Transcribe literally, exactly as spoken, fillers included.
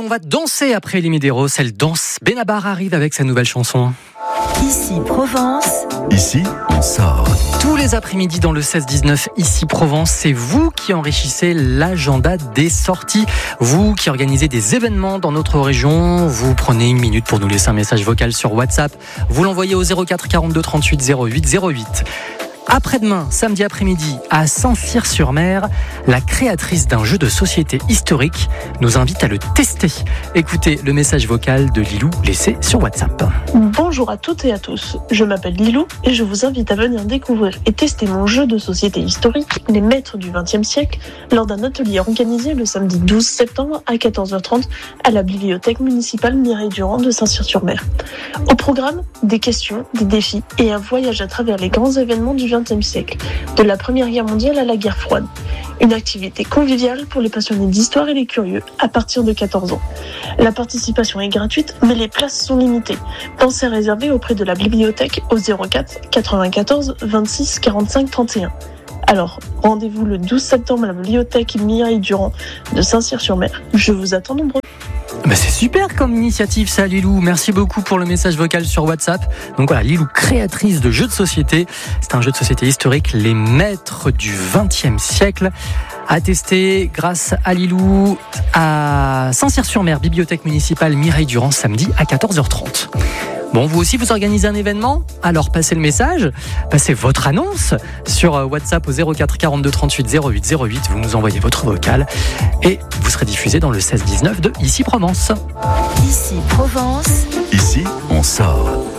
on va danser après Elie Medeiros. Elle danse. Benabar arrive avec sa nouvelle chanson. Ici Provence. Ici, on sort. Tous les après-midi dans le seize dix-neuf, ici Provence, c'est vous qui enrichissez l'agenda des sorties. Vous qui organisez des événements dans notre région. Vous prenez une minute pour nous laisser un message vocal sur WhatsApp. Vous l'envoyez au zéro quatre quarante-deux trente-huit zéro huit zéro huit. Après-demain, samedi après-midi, à Saint-Cyr-sur-Mer, la créatrice d'un jeu de société historique nous invite à le tester. Écoutez le message vocal de Lilou laissé sur WhatsApp. Bonjour à toutes et à tous, je m'appelle Lilou et je vous invite à venir découvrir et tester mon jeu de société historique, Les Maîtres du vingtième siècle, lors d'un atelier organisé le samedi douze septembre à quatorze heures trente à la bibliothèque municipale Mireille-Durand de Saint-Cyr-sur-Mer. Au programme, des questions, des défis et un voyage à travers les grands événements du vingtième siècle, de la Première Guerre mondiale à la guerre froide. Une activité conviviale pour les passionnés d'histoire et les curieux à partir de quatorze ans. La participation est gratuite, mais les places sont limitées. Pensez à réserver auprès de la bibliothèque au zéro quatre quatre-vingt-quatorze vingt-six quarante-cinq trente et un. Alors, rendez-vous le douze septembre à la bibliothèque Mireille-Durand de Saint-Cyr-sur-Mer. Je vous attends nombreux. Bah c'est super comme initiative ça, Lilou. Merci beaucoup pour le message vocal sur WhatsApp. Donc voilà, Lilou, créatrice de jeux de société. C'est un jeu de société historique, Les Maîtres du vingtième siècle. À tester grâce à Lilou à Saint-Cyr-sur-Mer, bibliothèque municipale Mireille-Durand, samedi à quatorze heures trente. Bon, vous aussi, vous organisez un événement? Alors, passez le message, passez votre annonce sur WhatsApp au zéro quatre quarante-deux trente-huit zéro huit zéro huit. Vous nous envoyez votre vocal et vous serez diffusé dans le seize dix-neuf de Ici Provence. Ici Provence. Ici, on sort.